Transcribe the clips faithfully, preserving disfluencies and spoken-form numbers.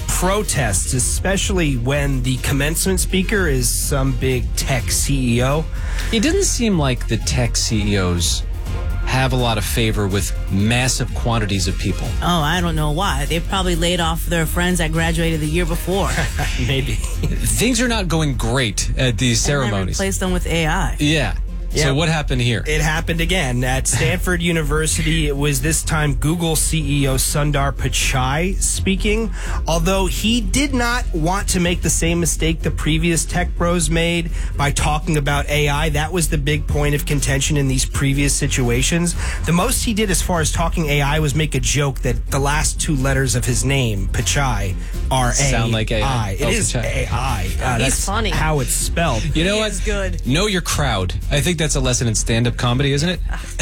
protests, especially when the commencement speaker is some big tech C E O. It doesn't seem like the tech C E Os have a lot of favor with massive quantities of people. Oh, I don't know why. They probably laid off their friends that graduated the year before. Maybe. Things are not going great at these ceremonies. And replace them with A I. Yeah. Yeah. So what happened here? It happened again at Stanford University. It was this time Google C E O Sundar Pichai speaking, although he did not want to make the same mistake the previous tech bros made by talking about A I. That was the big point of contention in these previous situations. The most he did as far as talking A I was make a joke that the last two letters of his name, Pichai, are A I. Sound like A I. It oh, is Pichai. A I. Uh, He's that's funny. how it's spelled. You know He what? is good. Know your crowd. I think that's a lesson in stand-up comedy, isn't it?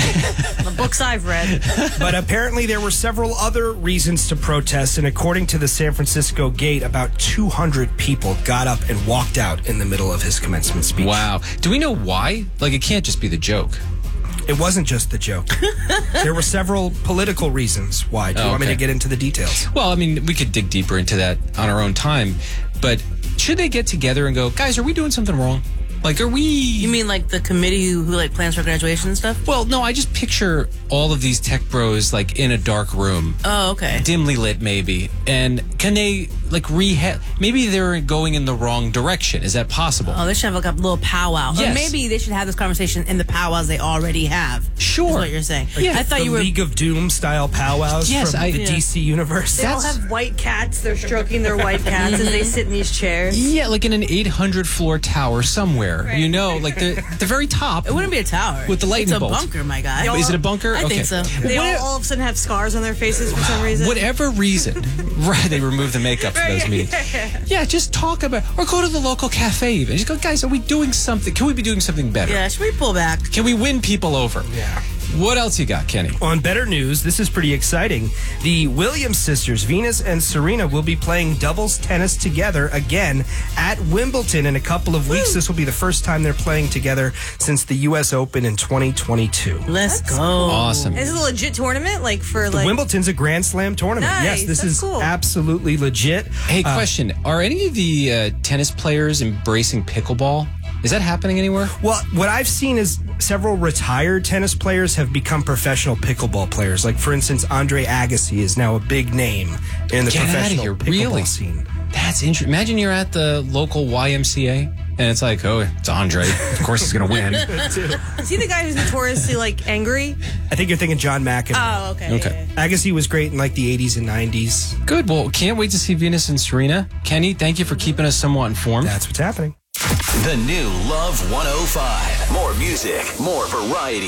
The books I've read. But apparently there were several other reasons to protest, and according to the San Francisco Gate, about two hundred people got up and walked out in the middle of his commencement speech. Wow. Do we know why? Like, it can't just be the joke. It wasn't just the joke. There were several political reasons why. Do you Oh, want me okay. to get into the details? Well, I mean, we could dig deeper into that on our own time, but should they get together and go, guys, are we doing something wrong? Like, are we... You mean like the committee who, who like plans for graduation and stuff? Well, no, I just picture all of these tech bros, like, in a dark room. Oh, okay. Dimly lit, maybe. And can they, like, reha... Maybe they're going in the wrong direction. Is that possible? Oh, they should have like a little powwow. Yes. Or maybe they should have this conversation in the powwows they already have. Sure. Is what you're saying. Yeah. I thought the you were... League of Doom style powwows Yes, from I- the yeah. D C universe. They all That's- have white cats. They're stroking their white cats as they sit in these chairs. Yeah, like in an eight hundred floor tower somewhere. Right. You know, like the the very top. It wouldn't be a tower. With the lightning It's a bolt. bunker, my guy. Y'all- Is it a bunker? I okay. think so. They all, all of a sudden have scars on their faces for some reason. Whatever reason, right? They remove the makeup for those meetings. Yeah, just talk about, or go to the local cafe even. Just go, guys, are we doing something? Can we be doing something better? Yeah, should we pull back? Can we win people over? Yeah. What else you got, Kenny? On better news, this is pretty exciting. The Williams sisters, Venus and Serena, will be playing doubles tennis together again at Wimbledon in a couple of weeks. This will be the first time they're playing together since the U S Open in twenty twenty-two. Let's go. Awesome. Is this a legit tournament? Like for The like Wimbledon's a Grand Slam tournament. Nice, Yes, this that's is cool. absolutely legit. Hey, Uh, question. Are any of the uh, tennis players embracing pickleball? Is that happening anywhere? Well, what I've seen is several retired tennis players have become professional pickleball players. Like, for instance, Andre Agassi is now a big name in the Get outta professional here, pickleball really? scene. That's interesting. Imagine you're at the local Y M C A, and it's like, oh, it's Andre. Of course he's going to win. is he the guy who's notoriously like angry? I think you're thinking John McEnroe. Oh, okay. Okay. yeah, yeah. Agassi was great in like the eighties and nineties. Good. Well, can't wait to see Venus and Serena. Kenny, thank you for keeping us somewhat informed. That's what's happening. The new Love one oh five. More music, more variety.